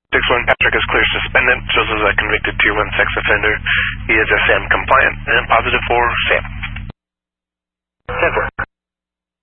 6-1 Patrick is clear suspended. Shows as a convicted Tier 1 sex offender. He is SAM compliant and positive for SAM.